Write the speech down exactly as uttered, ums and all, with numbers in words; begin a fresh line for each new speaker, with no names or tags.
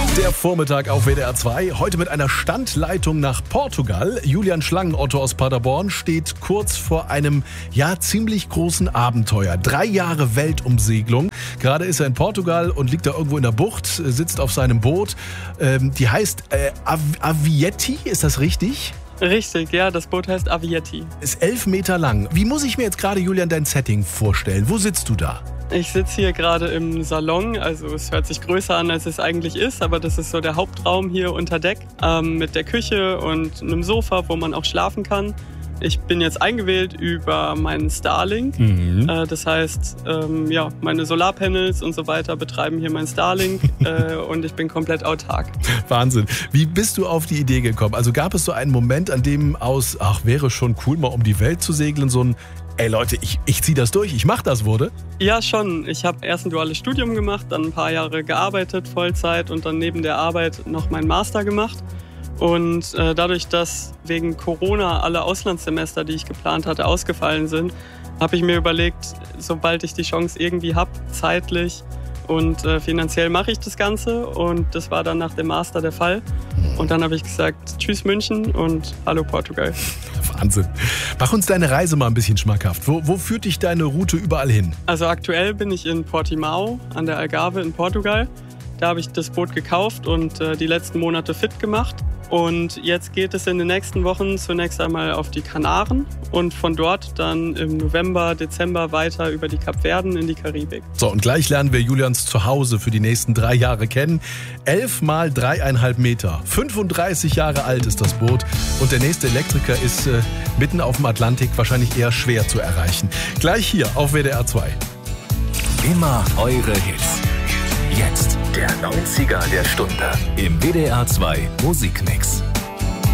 Der Vormittag auf W D R zwei, heute mit einer Standleitung nach Portugal. Julian Schlangenotto aus Paderborn steht kurz vor einem, ja, ziemlich großen Abenteuer. Drei Jahre Weltumsegelung. Gerade ist er in Portugal und liegt da irgendwo in der Bucht, sitzt auf seinem Boot. Ähm, die heißt äh, Av- Avietti, ist das richtig?
Richtig, ja, das Boot heißt Avietti.
Ist elf Meter lang. Wie muss ich mir jetzt gerade, Julian, dein Setting vorstellen? Wo sitzt du da?
Ich sitze hier gerade im Salon, also es hört sich größer an, als es eigentlich ist, aber das ist so der Hauptraum hier unter Deck ähm, mit der Küche und einem Sofa, wo man auch schlafen kann. Ich bin jetzt eingewählt über meinen Starlink, mhm. äh, das heißt, ähm, ja, meine Solarpanels und so weiter betreiben hier mein Starlink äh, und ich bin komplett autark.
Wahnsinn. Wie bist du auf die Idee gekommen? Also gab es so einen Moment, an dem aus, ach, wäre schon cool, mal um die Welt zu segeln, so ein ey Leute, ich, ich ziehe das durch, ich mache das, wurde?
Ja, schon. Ich habe erst ein duales Studium gemacht, dann ein paar Jahre gearbeitet, Vollzeit und dann neben der Arbeit noch meinen Master gemacht. Und äh, dadurch, dass wegen Corona alle Auslandssemester, die ich geplant hatte, ausgefallen sind, habe ich mir überlegt, sobald ich die Chance irgendwie habe, zeitlich und äh, finanziell mache ich das Ganze. Und das war dann nach dem Master der Fall. Und dann habe ich gesagt, tschüss München und hallo Portugal.
Wahnsinn. Mach uns deine Reise mal ein bisschen schmackhaft. Wo, wo führt dich deine Route überall hin?
Also aktuell bin ich in Portimao an der Algarve in Portugal. Da habe ich das Boot gekauft und äh, die letzten Monate fit gemacht. Und jetzt geht es in den nächsten Wochen zunächst einmal auf die Kanaren und von dort dann im November, Dezember weiter über die Kapverden in die Karibik.
So, und gleich lernen wir Julians Zuhause für die nächsten drei Jahre kennen. Elf mal dreieinhalb Meter. fünfunddreißig Jahre alt ist das Boot und der nächste Elektriker ist äh, mitten auf dem Atlantik wahrscheinlich eher schwer zu erreichen. Gleich hier auf W D R zwei.
Immer eure Hits. Jetzt der neunziger der Stunde im W D R zwei Musikmix.